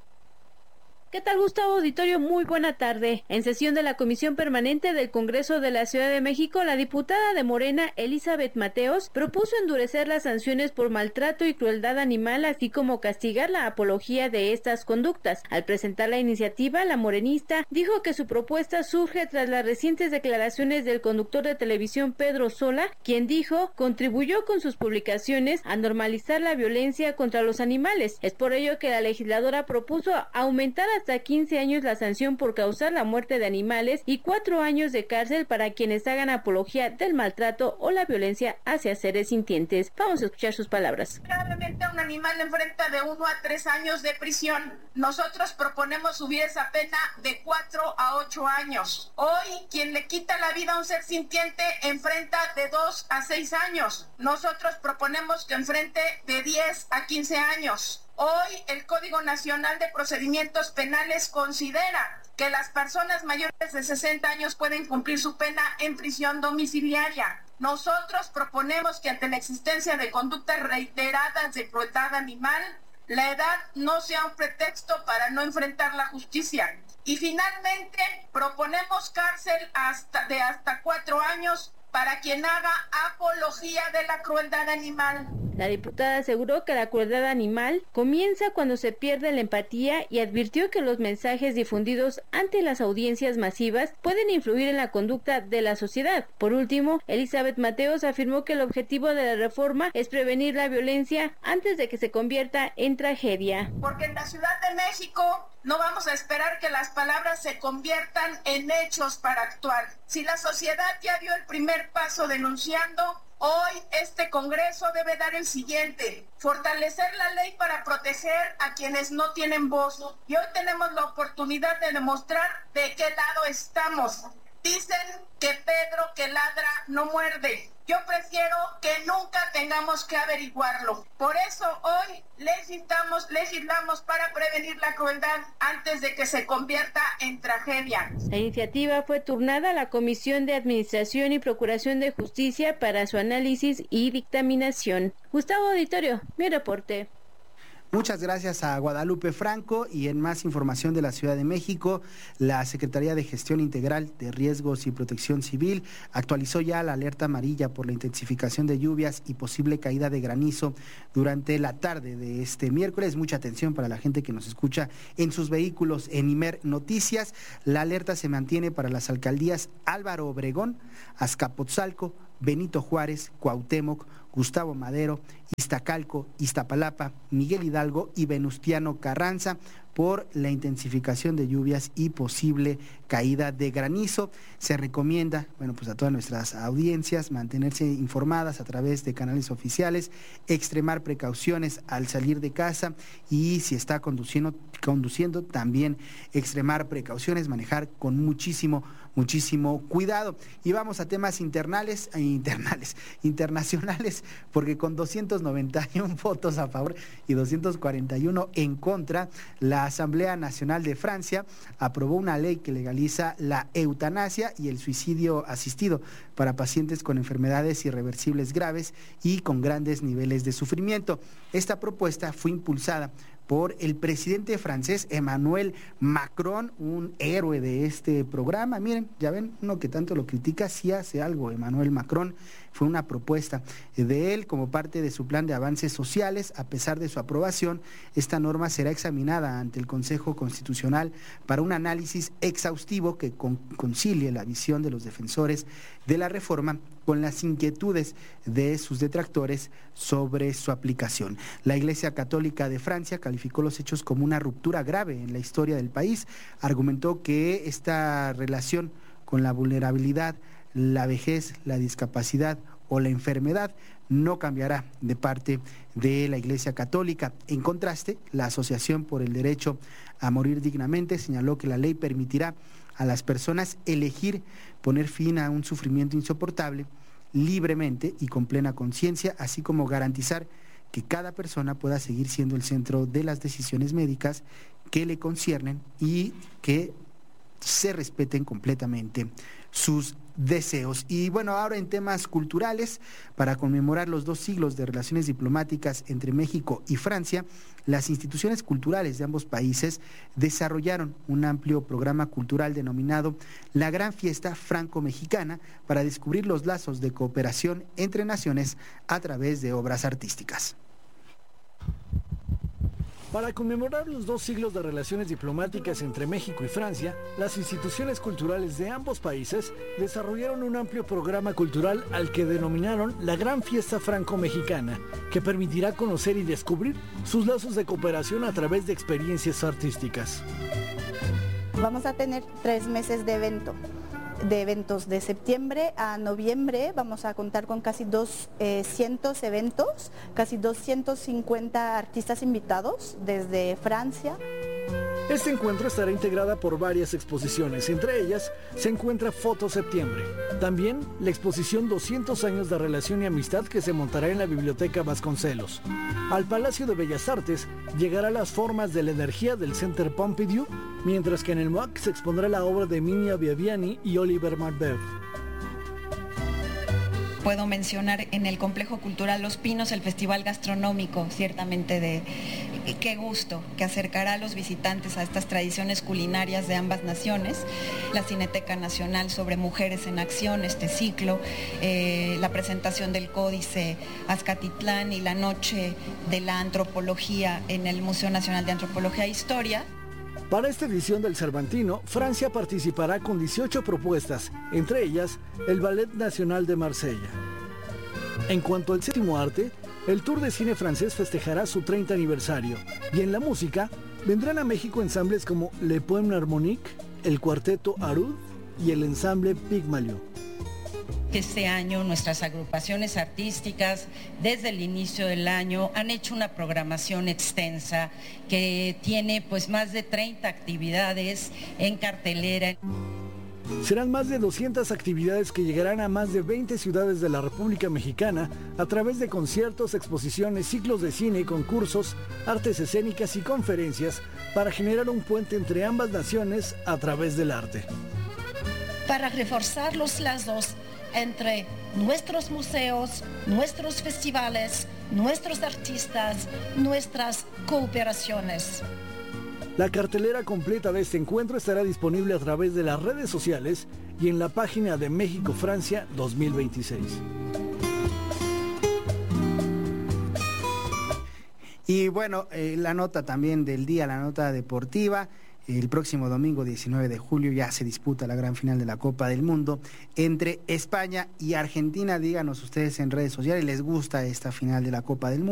Speaker 11: ¿Qué tal, Gustavo Auditorio? Muy buena tarde. En sesión de la Comisión Permanente del Congreso de la Ciudad de México, la diputada de Morena, Elizabeth Mateos, propuso endurecer las sanciones por maltrato y crueldad animal, así como castigar la apología de estas conductas. Al presentar la iniciativa, la morenista dijo que su propuesta surge tras las recientes declaraciones del conductor de televisión Pedro Sola, quien dijo contribuyó con sus publicaciones a normalizar la violencia contra los animales. Es por ello que la legisladora propuso aumentar hasta quince años la sanción por causar la muerte de animales y cuatro años de cárcel para quienes hagan apología del maltrato o la violencia hacia seres sintientes. Vamos a escuchar sus palabras.
Speaker 12: Gravemente a un animal enfrenta de uno a tres años de prisión. Nosotros proponemos subir esa pena de cuatro a ocho años. Hoy, quien le quita la vida a un ser sintiente enfrenta de dos a seis años. Nosotros proponemos que enfrente de diez a quince años. Hoy el Código Nacional de Procedimientos Penales considera que las personas mayores de sesenta años pueden cumplir su pena en prisión domiciliaria. Nosotros proponemos que ante la existencia de conductas reiteradas de crueldad animal, la edad no sea un pretexto para no enfrentar la justicia. Y finalmente, proponemos cárcel hasta, de hasta cuatro años para quien haga apología de la crueldad animal.
Speaker 11: La diputada aseguró que la crueldad animal comienza cuando se pierde la empatía y advirtió que los mensajes difundidos ante las audiencias masivas pueden influir en la conducta de la sociedad. Por último, Elizabeth Mateos afirmó que el objetivo de la reforma es prevenir la violencia antes de que se convierta en tragedia.
Speaker 12: Porque en la Ciudad de México no vamos a esperar que las palabras se conviertan en hechos para actuar. Si la sociedad ya dio el primer paso denunciando, hoy este Congreso debe dar el siguiente: fortalecer la ley para proteger a quienes no tienen voz. Y hoy tenemos la oportunidad de demostrar de qué lado estamos. Dicen que Pedro que ladra no muerde. Yo prefiero que nunca tengamos que averiguarlo. Por eso hoy legislamos, legislamos para prevenir la crueldad antes de que se convierta en tragedia.
Speaker 11: La iniciativa fue turnada a la Comisión de Administración y Procuración de Justicia para su análisis y dictaminación. Gustavo Auditorio, mi reporte.
Speaker 2: Muchas gracias a Guadalupe Franco. Y en más información de la Ciudad de México, la Secretaría de Gestión Integral de Riesgos y Protección Civil actualizó ya la alerta amarilla por la intensificación de lluvias y posible caída de granizo durante la tarde de este miércoles. Mucha atención para la gente que nos escucha en sus vehículos en Imer Noticias. La alerta se mantiene para las alcaldías Álvaro Obregón, Azcapotzalco, Benito Juárez, Cuauhtémoc, Gustavo Madero, Iztacalco, Iztapalapa, Miguel Hidalgo y Venustiano Carranza por la intensificación de lluvias y posible caída de granizo. Se recomienda, bueno, pues a todas nuestras audiencias mantenerse informadas a través de canales oficiales, extremar precauciones al salir de casa y si está conduciendo, conduciendo también extremar precauciones, manejar con muchísimo muchísimo cuidado. Y vamos a temas internales, eh, internales, internacionales, porque con doscientos noventa y uno votos a favor y doscientos cuarenta y uno en contra, la Asamblea Nacional de Francia aprobó una ley que legaliza la eutanasia y el suicidio asistido para pacientes con enfermedades irreversibles graves y con grandes niveles de sufrimiento. Esta propuesta fue impulsada por el presidente francés Emmanuel Macron, un héroe de este programa. Miren, ya ven, uno que tanto lo critica, sí hace algo. Emmanuel Macron, fue una propuesta de él como parte de su plan de avances sociales. A pesar de su aprobación, esta norma será examinada ante el Consejo Constitucional para un análisis exhaustivo que con, concilie la visión de los defensores de la reforma con las inquietudes de sus detractores sobre su aplicación. La Iglesia Católica de Francia calificó los hechos como una ruptura grave en la historia del país. Argumentó que esta relación con la vulnerabilidad, la vejez, la discapacidad o la enfermedad no cambiará de parte de la Iglesia Católica. En contraste, la Asociación por el Derecho a Morir Dignamente señaló que la ley permitirá a las personas elegir poner fin a un sufrimiento insoportable libremente y con plena conciencia, así como garantizar que cada persona pueda seguir siendo el centro de las decisiones médicas que le conciernen y que se respeten completamente sus deseos. Y bueno, ahora en temas culturales, para conmemorar los dos siglos de relaciones diplomáticas entre México y Francia, las instituciones culturales de ambos países desarrollaron un amplio programa cultural denominado La Gran Fiesta Franco-Mexicana para descubrir los lazos de cooperación entre naciones a través de obras artísticas.
Speaker 14: Para conmemorar los dos siglos de relaciones diplomáticas entre México y Francia, las instituciones culturales de ambos países desarrollaron un amplio programa cultural al que denominaron la Gran Fiesta Franco-Mexicana, que permitirá conocer y descubrir sus lazos de cooperación a través de experiencias artísticas.
Speaker 15: Vamos a tener tres meses de evento. de eventos de septiembre a noviembre. Vamos a contar con casi doscientos eventos, casi doscientos cincuenta artistas invitados desde Francia.
Speaker 14: Este encuentro estará integrada por varias exposiciones, entre ellas se encuentra Foto Septiembre. También la exposición doscientos años de relación y amistad que se montará en la Biblioteca Vasconcelos. Al Palacio de Bellas Artes llegará Las formas de la energía del Centre Pompidou, mientras que en el M O A C se expondrá la obra de Minia Viviani y Oliver Marbeuf.
Speaker 16: Puedo mencionar en el Complejo Cultural Los Pinos el Festival Gastronómico, ciertamente de qué gusto, que acercará a los visitantes a estas tradiciones culinarias de ambas naciones, la Cineteca Nacional sobre Mujeres en Acción, este ciclo, eh, la presentación del Códice Azcatitlán y la Noche de la Antropología en el Museo Nacional de Antropología e Historia.
Speaker 14: Para esta edición del Cervantino, Francia participará con dieciocho propuestas, entre ellas el Ballet Nacional de Marsella. En cuanto al séptimo arte, el Tour de Cine Francés festejará su treinta aniversario, y en la música vendrán a México ensambles como Le Poème Harmonique, el Cuarteto Arud y el ensamble Pygmalion.
Speaker 18: Este año nuestras agrupaciones artísticas desde el inicio del año han hecho una programación extensa que tiene pues más de treinta actividades en cartelera.
Speaker 14: Serán más de doscientas actividades que llegarán a más de veinte ciudades de la República Mexicana a través de conciertos, exposiciones, ciclos de cine, concursos, artes escénicas y conferencias para generar un puente entre ambas naciones a través del arte.
Speaker 1: Para reforzar los lazos entre nuestros museos, nuestros festivales, nuestros artistas, nuestras cooperaciones.
Speaker 14: La cartelera completa de este encuentro estará disponible a través de las redes sociales y en la página de México-Francia dos mil veintiséis.
Speaker 2: Y bueno, eh, la nota también del día, la nota deportiva. El próximo domingo diecinueve de julio ya se disputa la gran final de la Copa del Mundo entre España y Argentina. Díganos ustedes en redes sociales, ¿les gusta esta final de la Copa del Mundo?